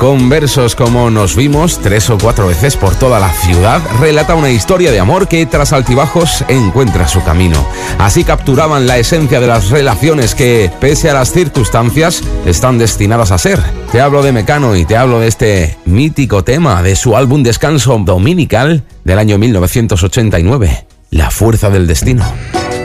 Con versos como Nos vimos 3 o 4 veces por toda la ciudad, relata una historia de amor que tras altibajos encuentra su camino. Así capturaban la esencia de las relaciones que, pese a las circunstancias, están destinadas a ser. Te hablo de Mecano y te hablo de este mítico tema de su álbum Descanso Dominical del año 1989, La fuerza del destino.